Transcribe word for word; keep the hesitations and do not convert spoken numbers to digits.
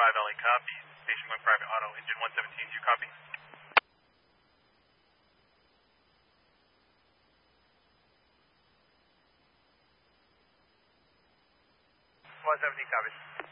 five L A copy. Station one private auto, engine one seventeen, do you copy? one seventeen copies.